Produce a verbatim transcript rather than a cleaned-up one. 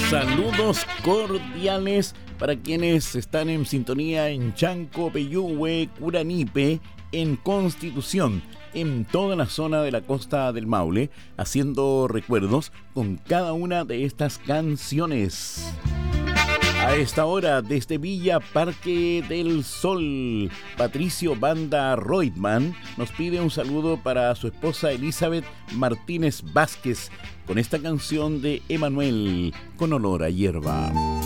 Saludos cordiales para quienes están en sintonía en Chanco, Peyúgue, Curanipe, en Constitución, en toda la zona de la costa del Maule, haciendo recuerdos con cada una de estas canciones. A esta hora, desde Villa Parque del Sol, Patricio Banda Reutemann nos pide un saludo para su esposa Elizabeth Martínez Vázquez con esta canción de Emanuel, Con olor a hierba.